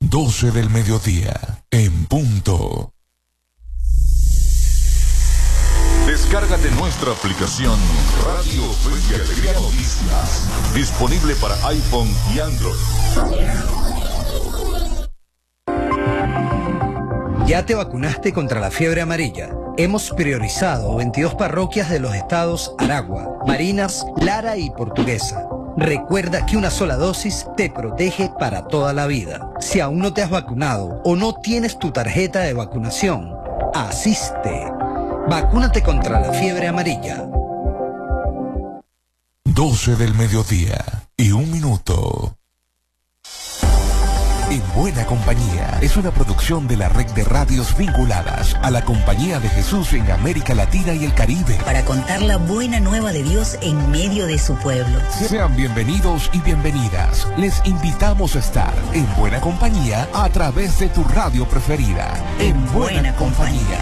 12 del mediodía, en punto. Descárgate nuestra aplicación Radio Fe y Alegría Noticias, disponible para iPhone y Android. ¿Ya te vacunaste contra la fiebre amarilla? Hemos priorizado 22 parroquias de los estados Aragua, Barinas, Lara y Portuguesa. Recuerda que una sola dosis te protege para toda la vida. Si aún no te has vacunado o no tienes tu tarjeta de vacunación, asiste. Vacúnate contra la fiebre amarilla. 12 del mediodía y 1 minuto. En Buena Compañía es una producción de la red de radios vinculadas a la Compañía de Jesús en América Latina y el Caribe. Para contar la buena nueva de Dios en medio de su pueblo. Sean bienvenidos y bienvenidas. Les invitamos a estar en Buena Compañía a través de tu radio preferida. En Buena Compañía.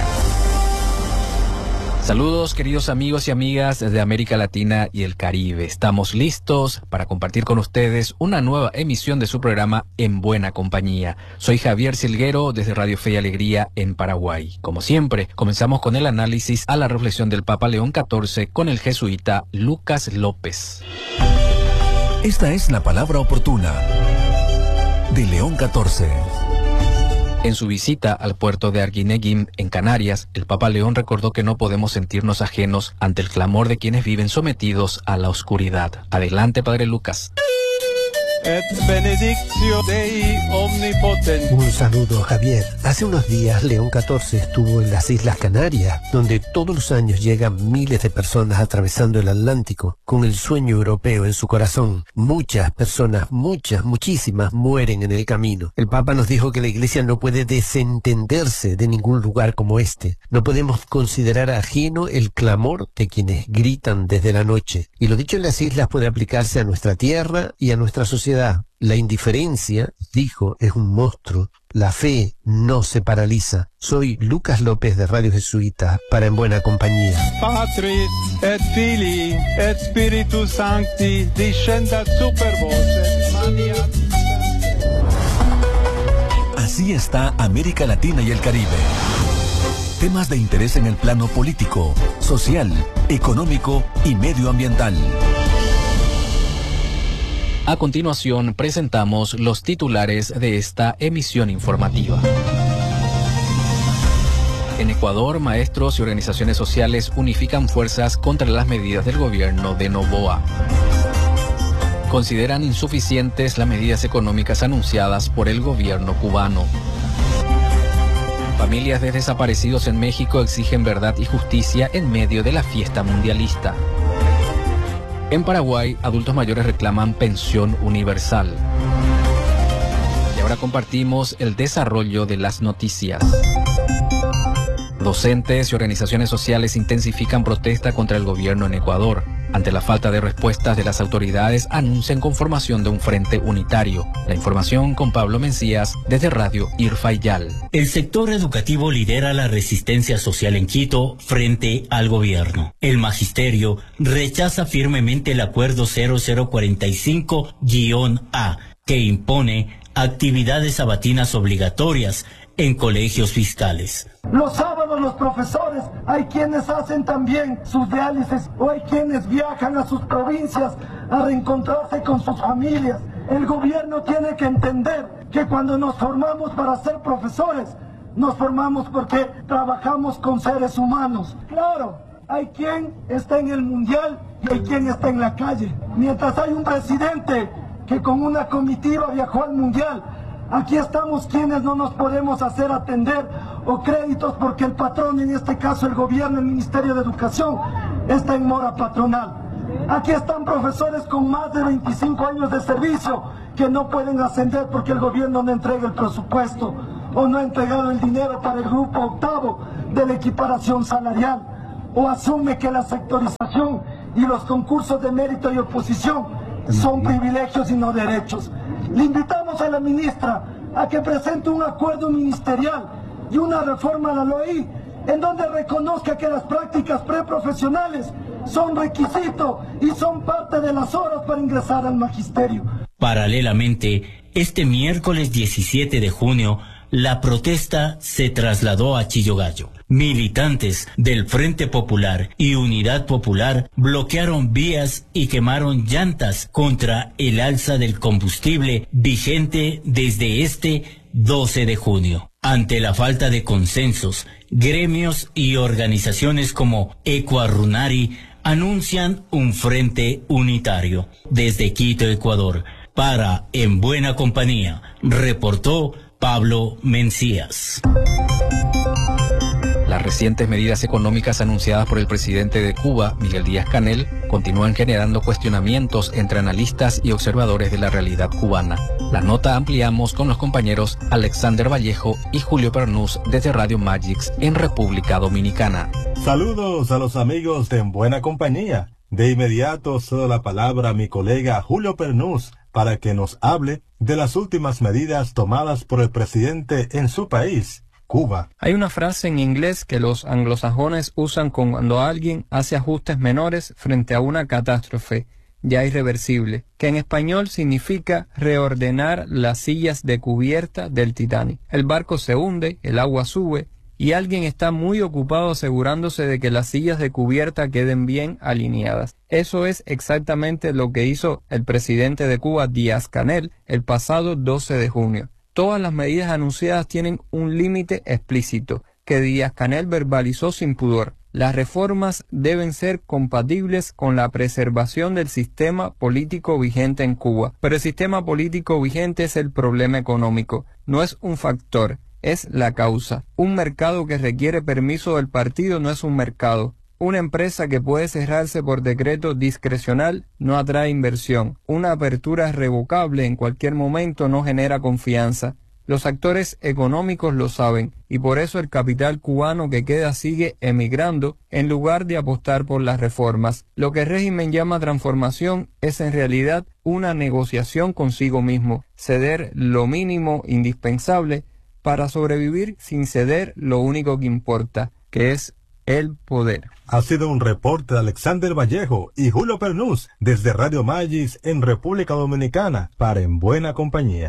Saludos queridos amigos y amigas de América Latina y el Caribe. Estamos listos para compartir con ustedes una nueva emisión de su programa En Buena Compañía. Soy Javier Silguero desde Radio Fe y Alegría en Paraguay. Como siempre, comenzamos con el análisis a la reflexión del Papa León XIV con el jesuita Lucas López. Esta es la palabra oportuna de León XIV. En su visita al puerto de Arguineguín, en Canarias, el Papa León recordó que no podemos sentirnos ajenos ante el clamor de quienes viven sometidos a la oscuridad. Adelante, Padre Lucas. Et benedictio Dei omnipotens. Un saludo, Javier. Hace unos días León XIV estuvo en las Islas Canarias, donde todos los años llegan miles de personas atravesando el Atlántico con el sueño europeo en su corazón. Muchas personas, muchísimas mueren en el camino. El Papa nos dijo que la Iglesia no puede desentenderse de ningún lugar como este. No podemos considerar ajeno el clamor de quienes gritan desde la noche. Y lo dicho en las islas puede aplicarse a nuestra tierra y a nuestra sociedad. La indiferencia, dijo, es un monstruo. La fe no se paraliza. Soy Lucas López de Radio Jesuita para En Buena Compañía. Patris et Filii et Spiritus Sancti descendat super vos et maniat. Así está América Latina y el Caribe. Temas de interés en el plano político, social, económico y medioambiental. A continuación, presentamos los titulares de esta emisión informativa. En Ecuador, maestros y organizaciones sociales unifican fuerzas contra las medidas del gobierno de Noboa. Consideran insuficientes las medidas económicas anunciadas por el gobierno cubano. Familias de desaparecidos en México exigen verdad y justicia en medio de la fiesta mundialista. En Paraguay, adultos mayores reclaman pensión universal. Y ahora compartimos el desarrollo de las noticias. Docentes y organizaciones sociales intensifican protesta contra el gobierno en Ecuador. Ante la falta de respuestas de las autoridades, anuncian conformación de un frente unitario. La información con Pablo Mencías desde Radio Irfayal. El sector educativo lidera la resistencia social en Quito frente al gobierno. El magisterio rechaza firmemente el acuerdo 0045-A, que impone actividades sabatinas obligatorias en colegios fiscales. Los sábados los profesores, hay quienes hacen también sus diálisis o hay quienes viajan a sus provincias a reencontrarse con sus familias. El gobierno tiene que entender que cuando nos formamos para ser profesores, nos formamos porque trabajamos con seres humanos. Claro, hay quien está en el mundial y hay quien está en la calle. Mientras hay un presidente que con una comitiva viajó al mundial, aquí estamos quienes no nos podemos hacer atender o créditos porque el patrón, en este caso el gobierno, el Ministerio de Educación, está en mora patronal. Aquí están profesores con más de 25 años de servicio que no pueden ascender porque el gobierno no entrega el presupuesto o no ha entregado el dinero para el grupo octavo de la equiparación salarial, o asume que la sectorización y los concursos de mérito y oposición son privilegios y no derechos. Le invitamos a la ministra a que presente un acuerdo ministerial y una reforma a la LOI en donde reconozca que las prácticas preprofesionales son requisito y son parte de las horas para ingresar al magisterio. Paralelamente, este miércoles 17 de junio, la protesta se trasladó a Chillogallo. Militantes del Frente Popular y Unidad Popular bloquearon vías y quemaron llantas contra el alza del combustible vigente desde este 12 de junio. Ante la falta de consensos, gremios y organizaciones como Ecuarunari anuncian un frente unitario. Desde Quito, Ecuador, para En Buena Compañía, reportó Pablo Mencías. Las recientes medidas económicas anunciadas por el presidente de Cuba, Miguel Díaz-Canel, continúan generando cuestionamientos entre analistas y observadores de la realidad cubana. La nota ampliamos con los compañeros Alexander Vallejo y Julio Pernús desde Radio Magix en República Dominicana. Saludos a los amigos de En Buena Compañía. De inmediato cedo la palabra a mi colega Julio Pernús para que nos hable de las últimas medidas tomadas por el presidente en su país, Cuba. Hay una frase en inglés que los anglosajones usan cuando alguien hace ajustes menores frente a una catástrofe ya irreversible, que en español significa reordenar las sillas de cubierta del Titanic. El barco se hunde, el agua sube, y alguien está muy ocupado asegurándose de que las sillas de cubierta queden bien alineadas. Eso es exactamente lo que hizo el presidente de Cuba, Díaz-Canel, el pasado 12 de junio. Todas las medidas anunciadas tienen un límite explícito, que Díaz-Canel verbalizó sin pudor. Las reformas deben ser compatibles con la preservación del sistema político vigente en Cuba. Pero el sistema político vigente es el problema económico, no es un factor. Es la causa. Un mercado que requiere permiso del partido no es un mercado. Una empresa que puede cerrarse por decreto discrecional no atrae inversión. Una apertura revocable en cualquier momento no genera confianza. Los actores económicos lo saben y por eso el capital cubano que queda sigue emigrando en lugar de apostar por las reformas. Lo que el régimen llama transformación es en realidad una negociación consigo mismo. Ceder lo mínimo indispensable para sobrevivir sin ceder lo único que importa, que es el poder. Ha sido un reporte de Alexander Vallejo y Julio Pernús desde Radio Magis en República Dominicana para En Buena Compañía.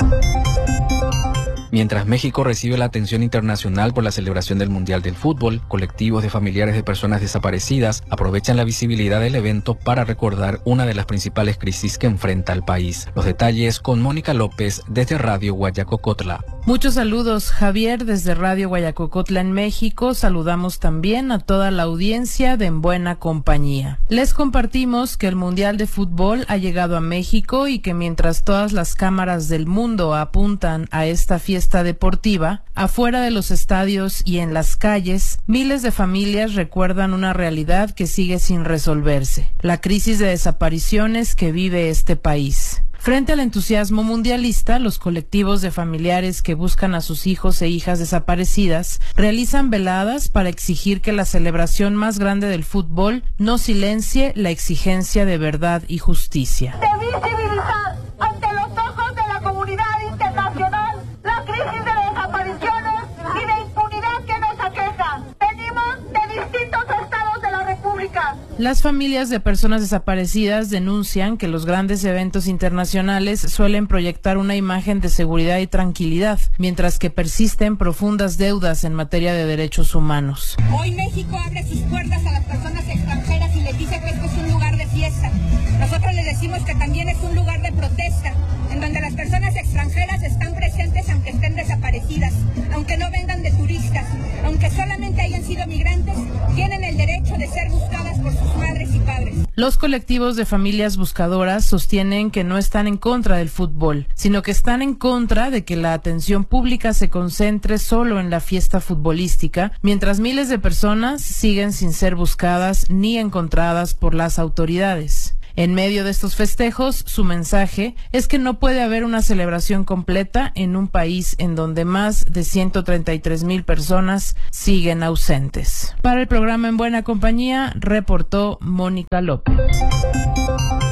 Mientras México recibe la atención internacional por la celebración del Mundial del Fútbol, colectivos de familiares de personas desaparecidas aprovechan la visibilidad del evento para recordar una de las principales crisis que enfrenta el país. Los detalles con Mónica López desde Radio Guayacocotla. Muchos saludos, Javier, desde Radio Guayacocotla en México. Saludamos también a toda la audiencia de En Buena Compañía. Les compartimos que el Mundial de Fútbol ha llegado a México y que mientras todas las cámaras del mundo apuntan a esta fiesta deportiva, afuera de los estadios y en las calles, miles de familias recuerdan una realidad que sigue sin resolverse: la crisis de desapariciones que vive este país. Frente al entusiasmo mundialista, los colectivos de familiares que buscan a sus hijos e hijas desaparecidas realizan veladas para exigir que la celebración más grande del fútbol no silencie la exigencia de verdad y justicia. De visibilizar ante los ojos de la comunidad internacional la crisis de desapariciones y de impunidad que nos aqueja. Venimos de distintos estados de la República. Las familias de personas desaparecidas denuncian que los grandes eventos internacionales suelen proyectar una imagen de seguridad y tranquilidad, mientras que persisten profundas deudas en materia de derechos humanos. Hoy México abre sus puertas a las personas extranjeras y les dice que esto es un lugar de fiesta. Nosotros les decimos que también es un lugar de protesta, en donde las personas extranjeras están presentes aunque estén desaparecidas, aunque no vengan de turistas, aunque solamente hayan sido migrantes, tienen el derecho de ser buscadas por sus madres y padres. Los colectivos de familias buscadoras sostienen que no están en contra del fútbol, sino que están en contra de que la atención pública se concentre solo en la fiesta futbolística, mientras miles de personas siguen sin ser buscadas ni encontradas por las autoridades. En medio de estos festejos, su mensaje es que no puede haber una celebración completa en un país en donde más de 133,000 personas siguen ausentes. Para el programa En Buena Compañía, reportó Mónica López.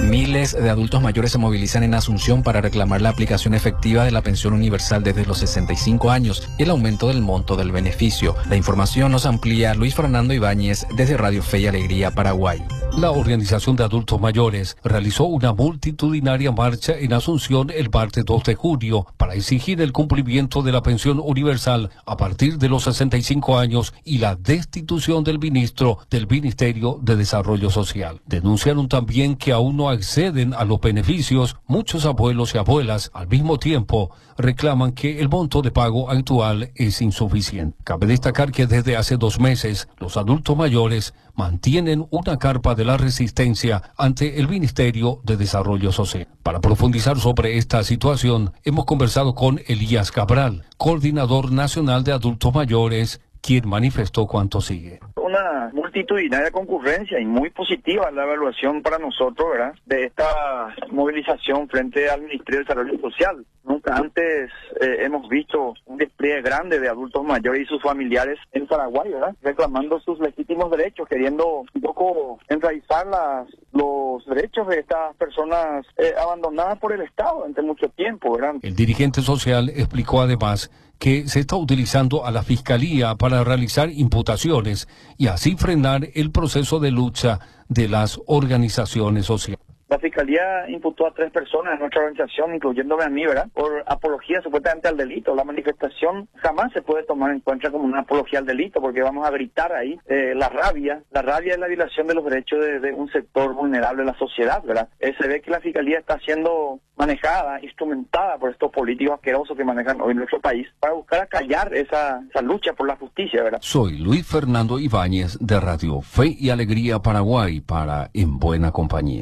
Miles de adultos mayores se movilizan en Asunción para reclamar la aplicación efectiva de la pensión universal desde los 65 años y el aumento del monto del beneficio. La información nos amplía Luis Fernando Ibáñez desde Radio Fe y Alegría, Paraguay. La Organización de Adultos Mayores realizó una multitudinaria marcha en Asunción el martes 2 de junio para exigir el cumplimiento de la pensión universal a partir de los 65 años y la destitución del ministro del Ministerio de Desarrollo Social. Denunciaron también que aún no acceden a los beneficios muchos abuelos y abuelas. Al mismo tiempo, reclaman que el monto de pago actual es insuficiente. Cabe destacar que desde hace 2 meses, los adultos mayores mantienen una carpa de la resistencia ante el Ministerio de Desarrollo Social. Para profundizar sobre esta situación, hemos conversado con Elías Cabral, coordinador nacional de adultos mayores, quien manifestó cuanto sigue. Una multitudinaria concurrencia y muy positiva la evaluación para nosotros, ¿verdad?, de esta movilización frente al Ministerio de Desarrollo Social. Nunca antes hemos visto un despliegue grande de adultos mayores y sus familiares en Paraguay, ¿verdad?, reclamando sus legítimos derechos, queriendo un poco enraizar los derechos de estas personas abandonadas por el Estado durante mucho tiempo, ¿verdad? El dirigente social explicó además que se está utilizando a la Fiscalía para realizar imputaciones y así frenar el proceso de lucha de las organizaciones sociales. La Fiscalía imputó a 3 personas en nuestra organización, incluyéndome a mí, ¿verdad?, por apología supuestamente al delito. La manifestación jamás se puede tomar en cuenta como una apología al delito, porque vamos a gritar ahí la rabia es la violación de los derechos de un sector vulnerable de la sociedad, ¿verdad? Se ve que la Fiscalía está siendo manejada, instrumentada por estos políticos asquerosos que manejan hoy nuestro país para buscar acallar esa lucha por la justicia, ¿verdad? Soy Luis Fernando Ibáñez de Radio Fe y Alegría Paraguay para En Buena Compañía.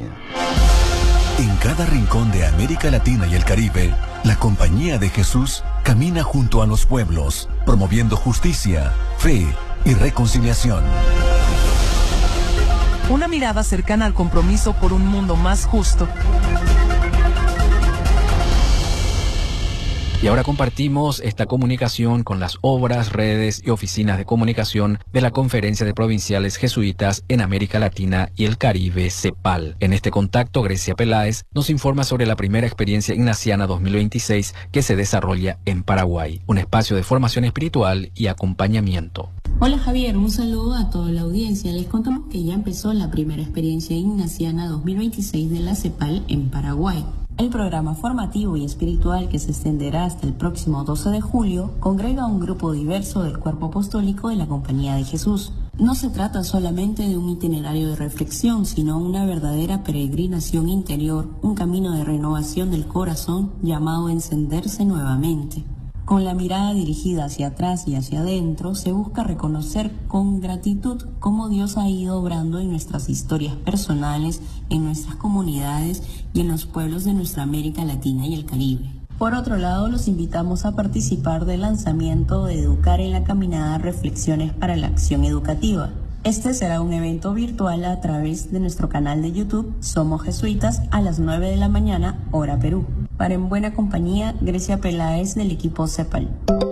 En cada rincón de América Latina y el Caribe, la Compañía de Jesús camina junto a los pueblos, promoviendo justicia, fe y reconciliación. Una mirada cercana al compromiso por un mundo más justo. Y ahora compartimos esta comunicación con las obras, redes y oficinas de comunicación de la Conferencia de Provinciales Jesuitas en América Latina y el Caribe, CEPAL. En este contacto, Grecia Peláez nos informa sobre la primera experiencia ignaciana 2026 que se desarrolla en Paraguay, un espacio de formación espiritual y acompañamiento. Hola Javier, un saludo a toda la audiencia. Les contamos que ya empezó la primera experiencia ignaciana 2026 de la CEPAL en Paraguay. El programa formativo y espiritual, que se extenderá hasta el próximo 12 de julio, congrega a un grupo diverso del cuerpo apostólico de la Compañía de Jesús. No se trata solamente de un itinerario de reflexión, sino una verdadera peregrinación interior, un camino de renovación del corazón llamado a encenderse nuevamente. Con la mirada dirigida hacia atrás y hacia adentro, se busca reconocer con gratitud cómo Dios ha ido obrando en nuestras historias personales, en nuestras comunidades y en los pueblos de nuestra América Latina y el Caribe. Por otro lado, los invitamos a participar del lanzamiento de Educar en la Caminada Reflexiones para la Acción Educativa. Este será un evento virtual a través de nuestro canal de YouTube Somos Jesuitas a las 9 de la mañana, hora Perú. Para En Buena Compañía, Grecia Peláez del equipo CEPAL.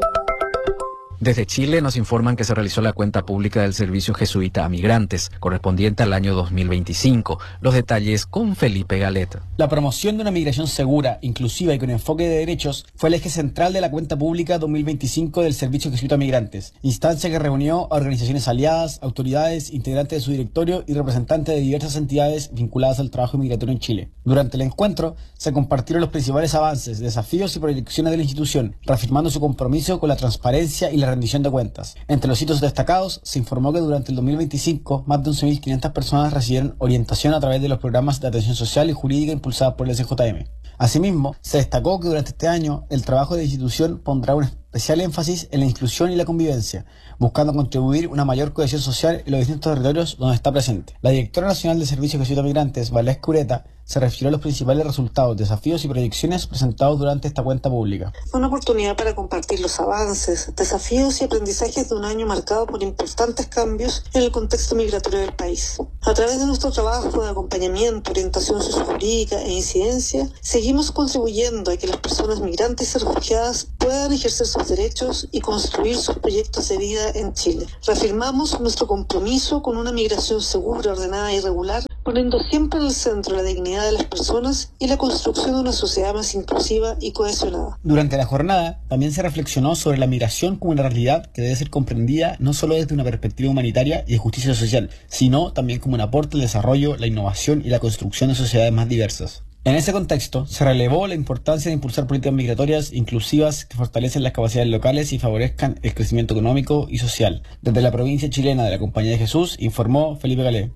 Desde Chile nos informan que se realizó la cuenta pública del Servicio Jesuita a Migrantes, correspondiente al año 2025. Los detalles con Felipe Galet. La promoción de una migración segura, inclusiva y con enfoque de derechos fue el eje central de la cuenta pública 2025 del Servicio Jesuita a Migrantes, instancia que reunió a organizaciones aliadas, autoridades, integrantes de su directorio y representantes de diversas entidades vinculadas al trabajo migratorio en Chile. Durante el encuentro se compartieron los principales avances, desafíos y proyecciones de la institución, reafirmando su compromiso con la transparencia y la rendición de cuentas. Entre los hitos destacados, se informó que durante el 2025 más de 11.500 personas recibieron orientación a través de los programas de atención social y jurídica impulsados por el SJM. Asimismo, se destacó que durante este año el trabajo de la institución pondrá un especial énfasis en la inclusión y la convivencia, buscando contribuir a una mayor cohesión social en los distintos territorios donde está presente. La directora nacional del Servicio Jesuita a Migrantes, Valesca Ureta, se refirió a los principales resultados, desafíos y proyecciones presentados durante esta cuenta pública. Una oportunidad para compartir los avances, desafíos y aprendizajes de un año marcado por importantes cambios en el contexto migratorio del país. A través de nuestro trabajo de acompañamiento, orientación sociojurídica e incidencia, seguimos contribuyendo a que las personas migrantes y refugiadas puedan ejercer sus derechos y construir sus proyectos de vida en Chile. Reafirmamos nuestro compromiso con una migración segura, ordenada y regular, poniendo siempre en el centro la dignidad dignidad de las personas y la construcción de una sociedad más inclusiva y cohesionada. Durante la jornada también se reflexionó sobre la migración como una realidad que debe ser comprendida no solo desde una perspectiva humanitaria y de justicia social, sino también como un aporte al desarrollo, la innovación y la construcción de sociedades más diversas. En ese contexto, se relevó la importancia de impulsar políticas migratorias inclusivas que fortalecen las capacidades locales y favorezcan el crecimiento económico y social. Desde la provincia chilena de la Compañía de Jesús, informó Felipe Galé.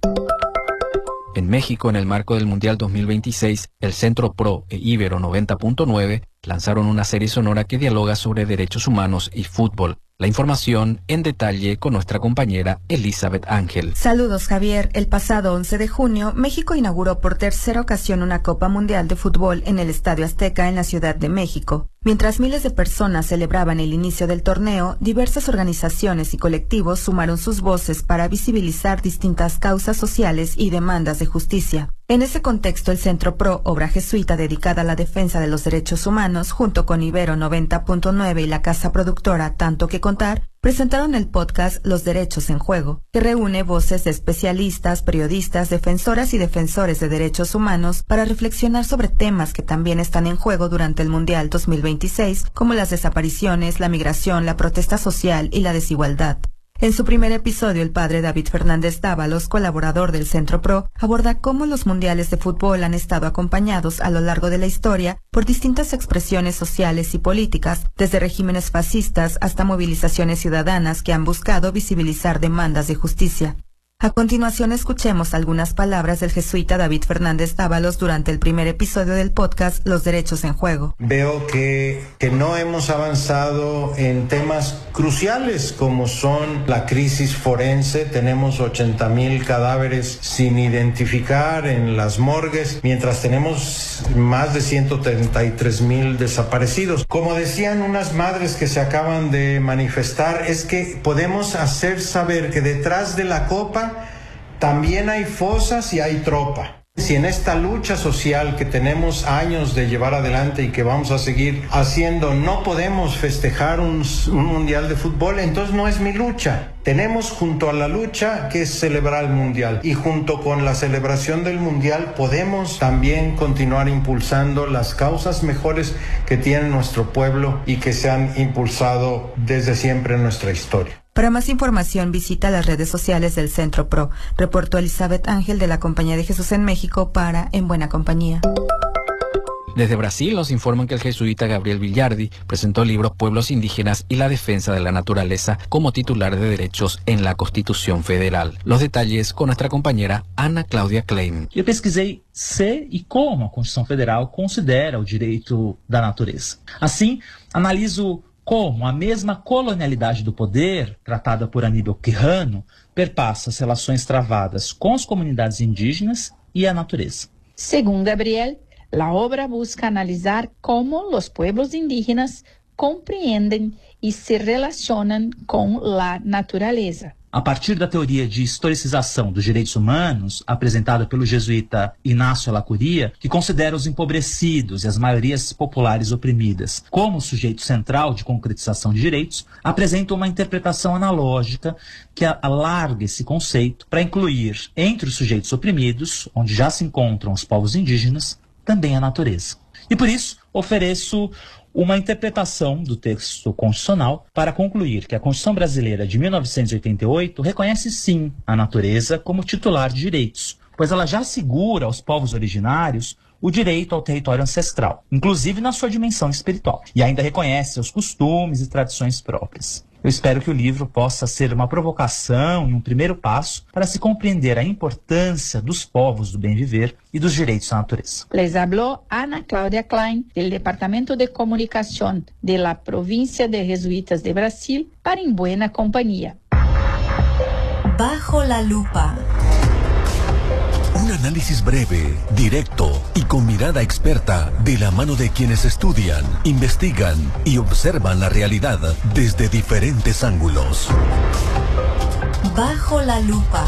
En México, en el marco del Mundial 2026, el Centro Pro e Ibero 90.9 lanzaron una serie sonora que dialoga sobre derechos humanos y fútbol. La información en detalle con nuestra compañera Elizabeth Ángel. Saludos, Javier. El pasado 11 de junio, México inauguró por tercera ocasión una Copa Mundial de Fútbol en el Estadio Azteca en la Ciudad de México. Mientras miles de personas celebraban el inicio del torneo, diversas organizaciones y colectivos sumaron sus voces para visibilizar distintas causas sociales y demandas de justicia. En ese contexto, el Centro Pro, obra jesuita dedicada a la defensa de los derechos humanos, junto con Ibero 90.9 y la casa productora Tanto que Contar, presentaron el podcast Los Derechos en Juego, que reúne voces de especialistas, periodistas, defensoras y defensores de derechos humanos para reflexionar sobre temas que también están en juego durante el Mundial 2026, como las desapariciones, la migración, la protesta social y la desigualdad. En su primer episodio, el padre David Fernández Dávalos, colaborador del Centro Pro, aborda cómo los mundiales de fútbol han estado acompañados a lo largo de la historia por distintas expresiones sociales y políticas, desde regímenes fascistas hasta movilizaciones ciudadanas que han buscado visibilizar demandas de justicia. A continuación, escuchemos algunas palabras del jesuita David Fernández Dávalos durante el primer episodio del podcast Los Derechos en Juego. Veo que no hemos avanzado en temas cruciales como son la crisis forense. Tenemos 80,000 cadáveres sin identificar en las morgues, mientras tenemos más de 133,000 desaparecidos. Como decían unas madres que se acaban de manifestar, es que podemos hacer saber que detrás de la copa también hay fosas y hay tropa. Si en esta lucha social que tenemos años de llevar adelante y que vamos a seguir haciendo no podemos festejar un mundial de fútbol, entonces no es mi lucha. Tenemos junto a la lucha que celebrar el mundial, y junto con la celebración del mundial podemos también continuar impulsando las causas mejores que tiene nuestro pueblo y que se han impulsado desde siempre en nuestra historia. Para más información, visita las redes sociales del Centro Pro. Reportó Elizabeth Ángel de la Compañía de Jesús en México para En Buena Compañía. Desde Brasil nos informan que el jesuita Gabriel Villardi presentó el libro Pueblos Indígenas y la Defensa de la Naturaleza como titular de derechos en la Constitución Federal. Los detalles con nuestra compañera Ana Cláudia Klein. Eu pesquisei se e como a Constituição Federal considera o direito da natureza. Assim, analiso como a mesma colonialidade do poder, tratada por Aníbal Quijano, perpassa as relações travadas com as comunidades indígenas e a natureza. Según Gabriel, la obra busca analizar cómo los pueblos indígenas comprenden y se relacionan con la naturaleza. A partir da teoria de historicização dos direitos humanos, apresentada pelo jesuíta Inácio Lacuria, que considera os empobrecidos e as maiorias populares oprimidas como o sujeito central de concretização de direitos, apresenta uma interpretação analógica que alarga esse conceito para incluir entre os sujeitos oprimidos, onde já se encontram os povos indígenas, também a natureza. E por isso, ofereço uma interpretação do texto constitucional para concluir que a Constituição Brasileira de 1988 reconhece sim a natureza como titular de direitos, pois ela já assegura aos povos originários o direito ao território ancestral, inclusive na sua dimensão espiritual, e ainda reconhece seus costumes e tradições próprias. Eu espero que o livro possa ser uma provocação e um primeiro passo para se compreender a importância dos povos do bem viver e dos direitos à natureza. Les habló Ana Cláudia Klein, del Departamento de Comunicación de la Provincia de Jesuitas de Brasil, para En Buena Compañía. Bajo la lupa. Un análisis breve, directo y con mirada experta de la mano de quienes estudian, investigan y observan la realidad desde diferentes ángulos. Bajo la lupa.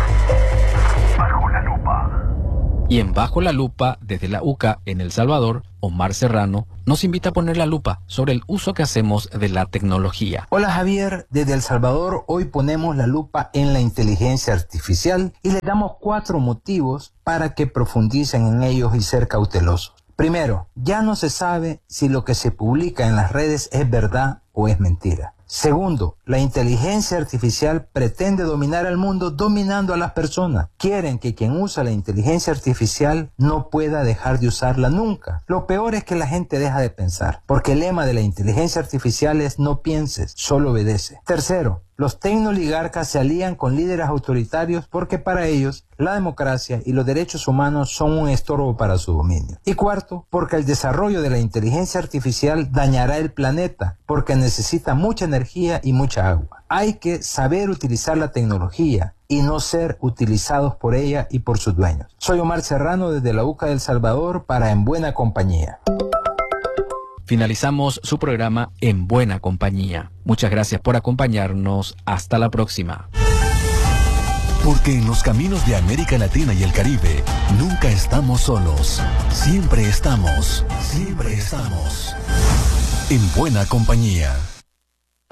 Y en Bajo la Lupa, desde la UCA en El Salvador, Omar Serrano, nos invita a poner la lupa sobre el uso que hacemos de la tecnología. Hola Javier, desde El Salvador hoy ponemos la lupa en la inteligencia artificial y les damos 4 motivos para que profundicen en ellos y ser cautelosos. Primero, ya no se sabe si lo que se publica en las redes es verdad o es mentira. Segundo, la inteligencia artificial pretende dominar al mundo dominando a las personas. Quieren que quien usa la inteligencia artificial no pueda dejar de usarla nunca. Lo peor es que la gente deja de pensar, porque el lema de la inteligencia artificial es no pienses, solo obedece. Tercero, los tecnooligarcas se alían con líderes autoritarios porque para ellos la democracia y los derechos humanos son un estorbo para su dominio. Y cuarto, porque el desarrollo de la inteligencia artificial dañará el planeta, porque necesita mucha energía y mucha agua. Hay que saber utilizar la tecnología y no ser utilizados por ella y por sus dueños. Soy Omar Serrano desde la UCA de El Salvador para En Buena Compañía. Finalizamos su programa En Buena Compañía. Muchas gracias por acompañarnos. Hasta la próxima. Porque en los caminos de América Latina y el Caribe nunca estamos solos. Siempre estamos En Buena Compañía.